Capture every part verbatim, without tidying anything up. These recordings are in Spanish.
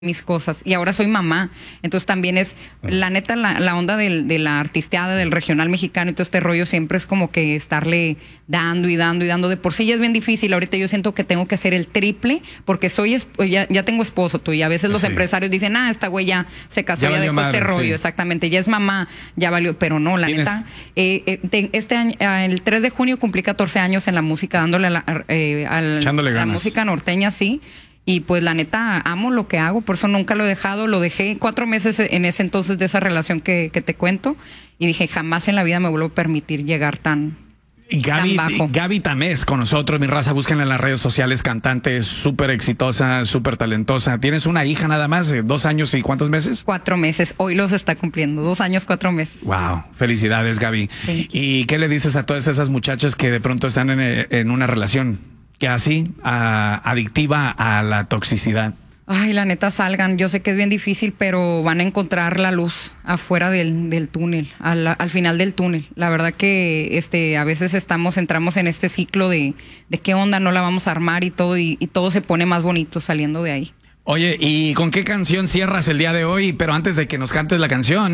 mis cosas y ahora soy mamá, entonces también es la neta la, la onda del, de la artisteada del regional mexicano y todo este rollo siempre es como que estarle dando y dando y dando, de por sí ya es bien difícil. Ahorita yo siento que tengo que hacer el triple porque soy ya, ya tengo esposo tú y a veces los sí. empresarios dicen, ah, esta güey ya se casó, ya, ya dejó madre, este rollo, sí. exactamente, ya es mamá, ya valió, pero no, la ¿Tienes? neta eh, eh, te, este año, el tres de junio cumplí catorce años en la música, dándole a la, eh, al, la música norteña, sí. Y pues la neta, amo lo que hago, por eso nunca lo he dejado. Lo dejé cuatro meses en ese entonces de esa relación que, que te cuento. Y dije, jamás en la vida me vuelvo a permitir llegar tan, Gaby, tan bajo. Gaby Tamés con nosotros, mi raza, búsquenla en las redes sociales, cantante, súper exitosa, súper talentosa. ¿Tienes una hija nada más? ¿Dos años y cuántos meses? Cuatro meses, hoy los está cumpliendo, dos años, cuatro meses. Wow, felicidades, Gaby. ¿Y qué le dices a todas esas muchachas que de pronto están en, en una relación que así, a, adictiva a la toxicidad? Ay, la neta, salgan. Yo sé que es bien difícil, pero van a encontrar la luz afuera del, del túnel, al, al final del túnel. La verdad que este, a veces estamos, entramos en este ciclo de, de qué onda, no la vamos a armar y todo, y, y todo se pone más bonito saliendo de ahí. Oye, ¿y con qué canción cierras el día de hoy? Pero antes de que nos cantes la canción,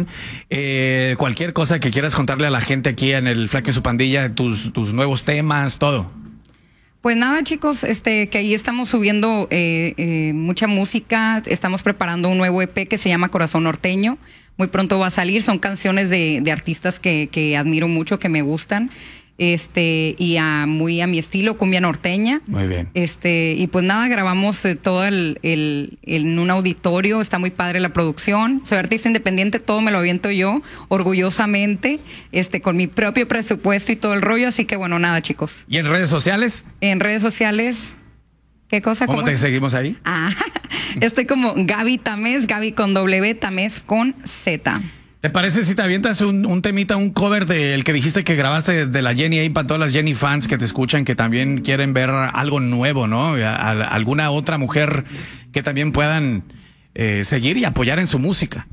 eh, cualquier cosa que quieras contarle a la gente aquí en el Flaco y su Pandilla, tus, tus nuevos temas, todo. Pues nada, chicos, este, que ahí estamos subiendo eh, eh, mucha música, estamos preparando un nuevo E P que se llama Corazón Norteño, muy pronto va a salir, son canciones de, de artistas que, que admiro mucho, que me gustan, este, y a, muy a mi estilo, cumbia norteña. Muy bien. Este, y pues nada, grabamos eh, todo el, el, el, en un auditorio, está muy padre la producción, soy artista independiente, todo me lo aviento yo, orgullosamente, este, con mi propio presupuesto y todo el rollo, así que bueno, nada, chicos. ¿Y en redes sociales? En redes sociales, ¿qué cosa? ¿Cómo, ¿Cómo te seguimos ahí? Ah, estoy como Gaby Tamés, Gaby con W, Tamés con Z. ¿Te parece si te avientas un, un temita, un cover del que dijiste que grabaste de, de la Jenny ahí para todas las Jenny fans que te escuchan, que también quieren ver algo nuevo, ¿no? A, a, alguna otra mujer que también puedan eh, seguir y apoyar en su música.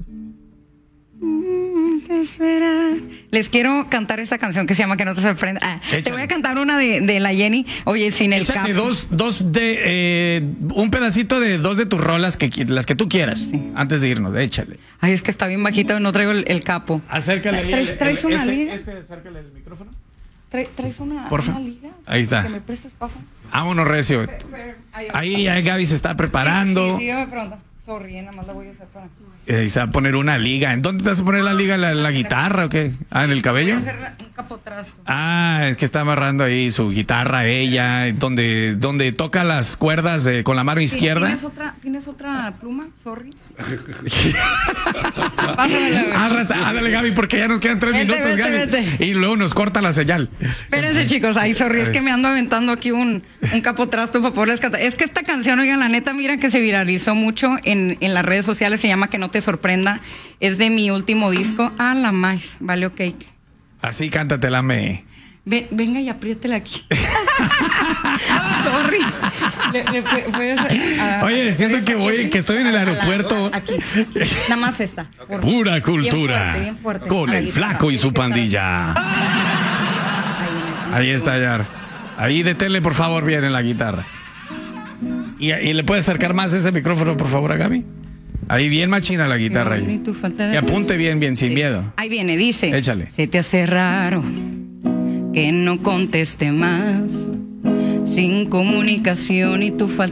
Les quiero cantar esta canción que se llama Que no te sorprenda. Ah, te voy a cantar una de, de la Jenny. Oye, sin el Échate capo. dos, dos de eh, un pedacito de dos de tus rolas que las que tú quieras, sí. Antes de irnos, échale. Ay, es que está bien bajito, no traigo el, el capo. Acércale. ¿Traes, el, traes el, una este, liga? Este, acércale el micrófono. ¿Traes, traes una, Porfa. una liga? Ahí está. Que me prestes, paso. Vámonos, recio. Ahí, ahí Gaby se está preparando. Sí, sí, me pregunta. Sorry, nada más la voy a usar para... Eh, se va a poner una liga. ¿En dónde te vas a poner la liga? ¿La, la guitarra o qué? Ah, ¿en el cabello? Voy a hacer un capotrasto. Ah, es que está amarrando ahí su guitarra ella, donde, donde toca las cuerdas de, con la mano izquierda. ¿Tienes otra, ¿tienes otra pluma? Sorry. Pásamela. Ándale, Gaby, porque ya nos quedan tres vete, minutos, vete, Gaby. Vete. Y luego nos corta la señal. Espérense, chicos. Ay, sorry, es que me ando aventando aquí un, un capotrasto para poderles cantar. Es que esta canción, oigan, la neta, mira que se viralizó mucho en, en las redes sociales. Se llama Que no te sorprenda. Es de mi último disco. Ah, la más. Vale, ok. Así cántatela, me. Ven, venga y apriétela aquí. Sorry. Le, le, puedes, uh, Oye, siento que voy, que estoy en el aeropuerto. La, aquí. Nada más esta. Por Pura cultura. Bien fuerte, bien fuerte. Con ahí el Flaco y su pandilla. Ahí, ahí está, ya. Ahí detele, por favor, bien en la guitarra. Y, y le puedes acercar más ese micrófono, por favor, a Gaby. Ahí bien machina la guitarra. Ahí. Y apunte bien, bien, sin sí. miedo. Ahí viene, dice. Échale. Se te hace raro que no conteste más, sin comunicación y tu falta